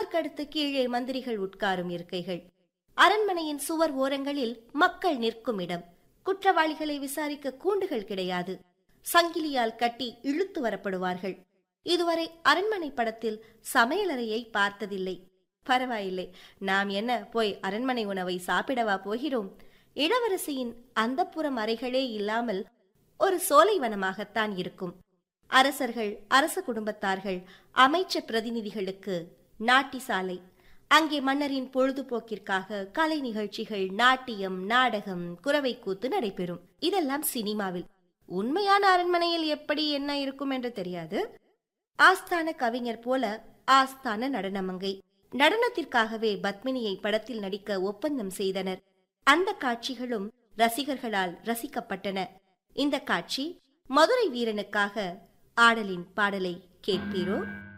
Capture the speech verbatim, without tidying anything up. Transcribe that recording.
அதற்கடுத்து கீழே மந்திரிகள் உட்காரும் இருக்கைகள், அரண்மனையின் சுவர் ஓரங்களில் மக்கள் நிற்கும் இடம். குற்றவாளிகளை விசாரிக்க கூண்டுகள் கிடையாது. சங்கிலியால் கட்டி இழுத்து வரப்படுவார்கள். இதுவரை அரண்மனை படத்தில் சமையலறையை பார்த்ததில்லை. பரவாயில்லை, நாம் என்ன போய் அரண்மனை உணவை சாப்பிடவா போகிறோம்? இளவரசியின் அந்தப்புறம் அறைகளே இல்லாமல் ஒரு சோலைவனமாகத்தான் இருக்கும். அரசர்கள், அரச குடும்பத்தார்கள், அமைச்ச பிரதிநிதிகளுக்கு நாட்டி சாலை. அங்கே மன்னரின் பொழுதுபோக்கிற்காக கலை நிகழ்ச்சிகள், நாட்டியம், நாடகம், குரவை கூத்து நடைபெறும். இதெல்லாம் சினிமாவில். உண்மையான அரண்மனையில் எப்படி என்ன இருக்கும் என்று தெரியாது. ஆஸ்தான கவிஞர் போல ஆஸ்தான நடனமங்கை. நடனத்திற்காகவே பத்மினியை படத்தில் நடிக்க ஒப்பந்தம் செய்தனர். அந்த காட்சிகளும் ரசிகர்களால் ரசிக்கப்பட்டன. இந்த காட்சி மதுரை வீரனுக்காக ஆடலின் பாடலை கேட்பீரோ?